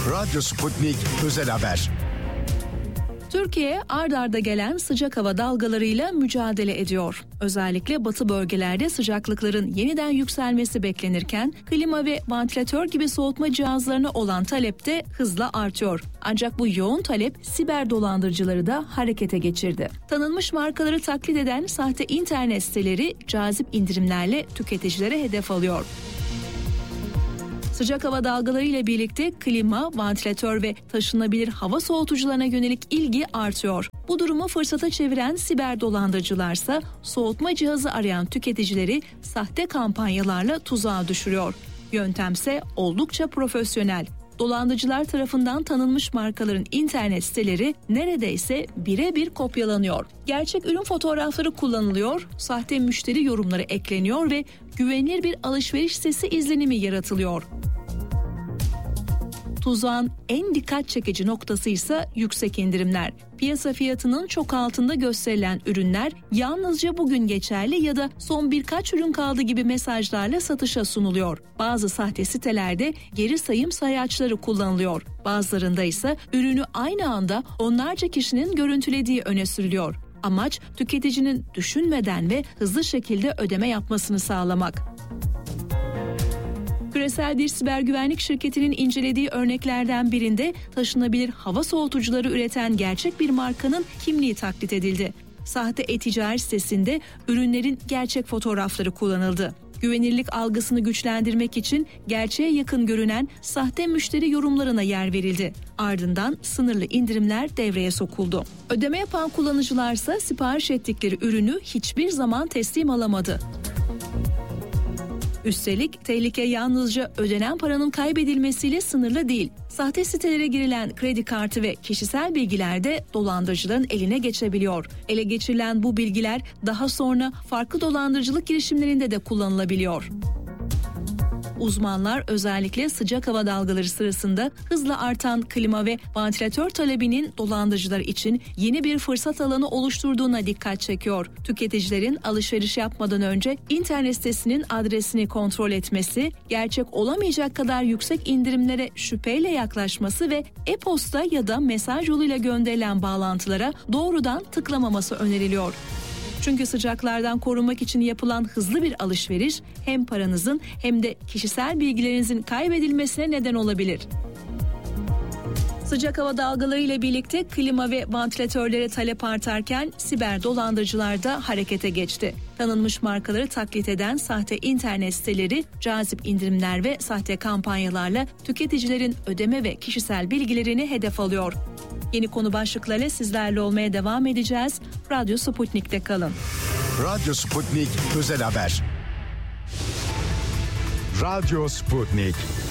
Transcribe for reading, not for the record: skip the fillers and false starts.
Radyo Sputnik Özel Haber. Türkiye ard arda gelen sıcak hava dalgalarıyla mücadele ediyor. Özellikle batı bölgelerde sıcaklıkların yeniden yükselmesi beklenirken klima ve vantilatör gibi soğutma cihazlarına olan talep de hızla artıyor. Ancak bu yoğun talep siber dolandırıcıları da harekete geçirdi. Tanınmış markaları taklit eden sahte internet siteleri cazip indirimlerle tüketicilere hedef alıyor. Sıcak hava dalgaları ile birlikte klima, vantilatör ve taşınabilir hava soğutucularına yönelik ilgi artıyor. Bu durumu fırsata çeviren siber dolandırıcılarsa soğutma cihazı arayan tüketicileri sahte kampanyalarla tuzağa düşürüyor. Yöntemse oldukça profesyonel. Dolandırıcılar tarafından tanınmış markaların internet siteleri neredeyse birebir kopyalanıyor. Gerçek ürün fotoğrafları kullanılıyor, sahte müşteri yorumları ekleniyor ve güvenilir bir alışveriş sitesi izlenimi yaratılıyor. Tuzağın en dikkat çekici noktası ise yüksek indirimler. Piyasa fiyatının çok altında gösterilen ürünler yalnızca bugün geçerli ya da son birkaç ürün kaldı gibi mesajlarla satışa sunuluyor. Bazı sahte sitelerde geri sayım sayaçları kullanılıyor. Bazılarında ise ürünü aynı anda onlarca kişinin görüntülediği öne sürülüyor. Amaç tüketicinin düşünmeden ve hızlı şekilde ödeme yapmasını sağlamak. Küresel bir siber güvenlik şirketinin incelediği örneklerden birinde taşınabilir hava soğutucuları üreten gerçek bir markanın kimliği taklit edildi. Sahte e-ticaret sitesinde ürünlerin gerçek fotoğrafları kullanıldı. Güvenilirlik algısını güçlendirmek için gerçeğe yakın görünen sahte müşteri yorumlarına yer verildi. Ardından sınırlı indirimler devreye sokuldu. Ödeme yapan kullanıcılarsa sipariş ettikleri ürünü hiçbir zaman teslim alamadı. Üstelik tehlike yalnızca ödenen paranın kaybedilmesiyle sınırlı değil. Sahte sitelere girilen kredi kartı ve kişisel bilgiler de dolandırıcıların eline geçebiliyor. Ele geçirilen bu bilgiler daha sonra farklı dolandırıcılık girişimlerinde de kullanılabiliyor. Uzmanlar özellikle sıcak hava dalgaları sırasında hızla artan klima ve vantilatör talebinin dolandırıcılar için yeni bir fırsat alanı oluşturduğuna dikkat çekiyor. Tüketicilerin alışveriş yapmadan önce internet sitesinin adresini kontrol etmesi, gerçek olamayacak kadar yüksek indirimlere şüpheyle yaklaşması ve e-posta ya da mesaj yoluyla gönderilen bağlantılara doğrudan tıklamaması öneriliyor. Çünkü sıcaklardan korunmak için yapılan hızlı bir alışveriş hem paranızın hem de kişisel bilgilerinizin kaybedilmesine neden olabilir. Sıcak hava dalgaları ile birlikte klima ve vantilatörlere talep artarken siber dolandırıcılar da harekete geçti. Tanınmış markaları taklit eden sahte internet siteleri cazip indirimler ve sahte kampanyalarla tüketicilerin ödeme ve kişisel bilgilerini hedef alıyor. Yeni konu başlıklarıyla sizlerle olmaya devam edeceğiz. Radyo Sputnik'te kalın. Radyo Sputnik Özel Haber. Radyo Sputnik.